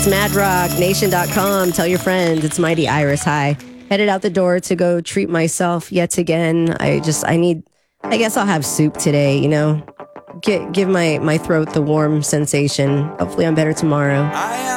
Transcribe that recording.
It's madrocknation.com. Tell your friends. It's Mighty Iris. Hi. Headed out the door to go treat myself yet again. I guess I'll have soup today, give my throat the warm sensation. Hopefully I'm better tomorrow.